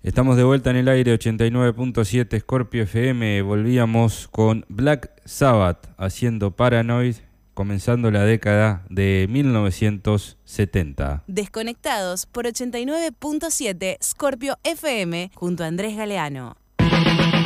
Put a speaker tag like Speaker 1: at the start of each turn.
Speaker 1: Estamos de vuelta en el aire, 89.7 Scorpio FM. Volvíamos con Black Sabbath haciendo Paranoid, comenzando la década de 1970.
Speaker 2: Desconectados por 89.7 Scorpio FM junto a Andrés Galeano.